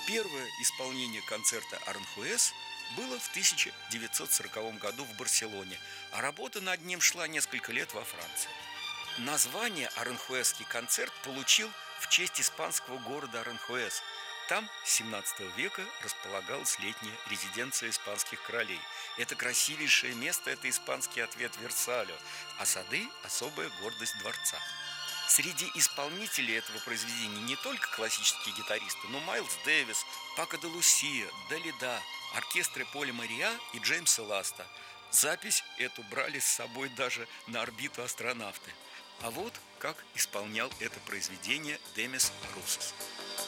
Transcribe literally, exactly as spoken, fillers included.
Первое исполнение концерта «Аранхуэс» было в тысяча девятьсот сороковом году в Барселоне, а работа над ним шла несколько лет во Франции. Название «Аранхуэсский концерт» получил в честь испанского города Аранхуэс. Там с семнадцатого века располагалась летняя резиденция испанских королей. Это красивейшее место – это испанский ответ Версалю, а сады – особая гордость дворца. Среди исполнителей этого произведения не только классические гитаристы, но Майлз Дэвис, Пако де Лусия, Далида, оркестры Поля Мориа и Джеймса Ласта. Запись эту брали с собой даже на орбиту астронавты. А вот как исполнял это произведение Демис Русос.